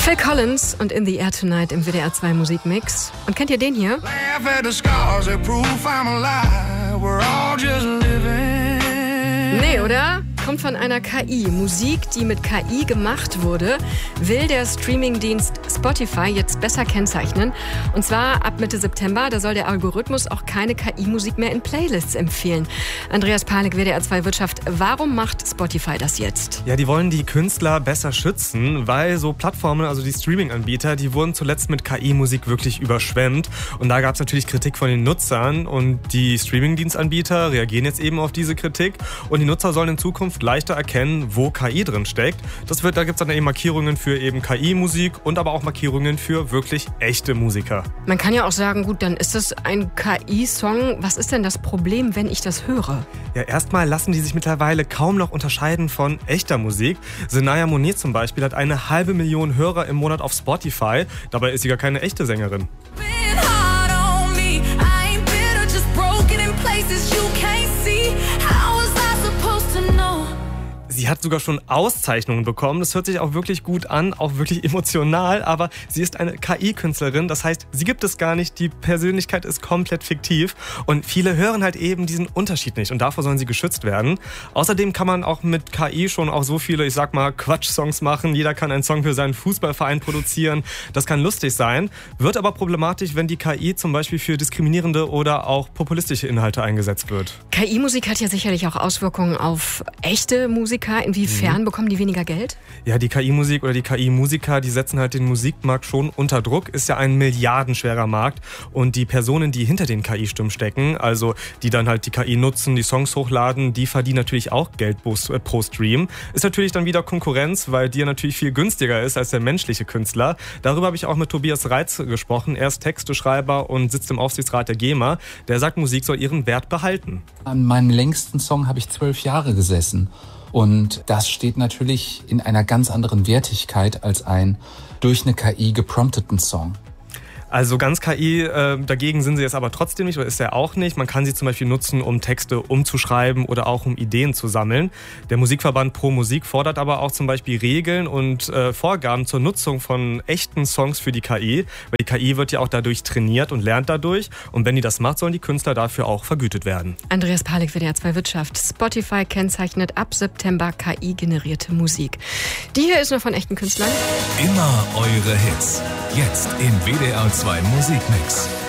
Phil Collins und In the Air Tonight im WDR 2 Musikmix. Und kennt ihr den hier? Nee, oder? Kommt von einer KI. Musik, die mit KI gemacht wurde, will der Streamingdienst Spotify jetzt besser kennzeichnen. Und zwar ab Mitte September, da soll der Algorithmus auch keine KI-Musik mehr in Playlists empfehlen. Andreas Palik, WDR 2 Wirtschaft. Warum macht Spotify das jetzt? Ja, die wollen die Künstler besser schützen, weil so Plattformen, also die Streaming-Anbieter, die wurden zuletzt mit KI-Musik wirklich überschwemmt. Und da gab es natürlich Kritik von den Nutzern. Und die Streaming-Dienstanbieter reagieren jetzt eben auf diese Kritik. Und die Nutzer sollen in Zukunft leichter erkennen, wo KI drin steckt. Da gibt es dann eben Markierungen für eben KI-Musik und aber auch Markierungen für wirklich echte Musiker. Man kann ja auch sagen, gut, dann ist das ein KI-Song. Was ist denn das Problem, wenn ich das höre? Ja, erstmal lassen die sich mittlerweile kaum noch unterscheiden von echter Musik. Senaya Monet zum Beispiel hat 500.000 Hörer im Monat auf Spotify. Dabei ist sie gar keine echte Sängerin. Sie hat sogar schon Auszeichnungen bekommen. Das hört sich auch wirklich gut an, auch wirklich emotional. Aber sie ist eine KI-Künstlerin. Das heißt, sie gibt es gar nicht. Die Persönlichkeit ist komplett fiktiv. Und viele hören halt eben diesen Unterschied nicht. Und davor sollen sie geschützt werden. Außerdem kann man auch mit KI schon auch so viele, Quatsch-Songs machen. Jeder kann einen Song für seinen Fußballverein produzieren. Das kann lustig sein. Wird aber problematisch, wenn die KI zum Beispiel für diskriminierende oder auch populistische Inhalte eingesetzt wird. KI-Musik hat ja sicherlich auch Auswirkungen auf echte Musiker. Inwiefern bekommen die weniger Geld? Ja, die KI-Musik oder die KI-Musiker, die setzen halt den Musikmarkt schon unter Druck. Ist ja ein milliardenschwerer Markt. Und die Personen, die hinter den KI-Stimmen stecken, also die dann halt die KI nutzen, die Songs hochladen, die verdienen natürlich auch Geld pro Stream. Ist natürlich dann wieder Konkurrenz, weil die ja natürlich viel günstiger ist als der menschliche Künstler. Darüber habe ich auch mit Tobias Reitz gesprochen. Er ist Texteschreiber und sitzt im Aufsichtsrat der GEMA. Der sagt, Musik soll ihren Wert behalten. An meinem längsten Song habe ich 12 Jahre gesessen. Und das steht natürlich in einer ganz anderen Wertigkeit als ein durch eine KI geprompteten Song. Also ganz KI, dagegen sind sie jetzt aber trotzdem nicht, oder ist er auch nicht. Man kann sie zum Beispiel nutzen, um Texte umzuschreiben oder auch um Ideen zu sammeln. Der Musikverband Pro Musik fordert aber auch zum Beispiel Regeln und Vorgaben zur Nutzung von echten Songs für die KI. Weil die KI wird ja auch dadurch trainiert und lernt dadurch. Und wenn die das macht, sollen die Künstler dafür auch vergütet werden. Andreas Palik, WDR 2 Wirtschaft. Spotify kennzeichnet ab September KI-generierte Musik. Die hier ist nur von echten Künstlern. Immer eure Hits. Jetzt im WDR 2 Musikmix.